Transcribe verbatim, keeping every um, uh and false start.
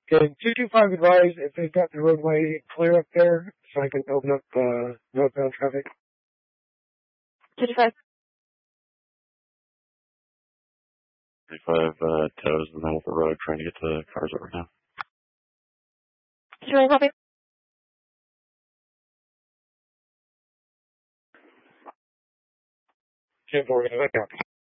Can two two five advise if they've got the roadway clear up there so I can open up uh, northbound traffic? two two five. thirty-five uh, toes in the middle of the road trying to get to cars over now. two two five, copy. ten four, back out.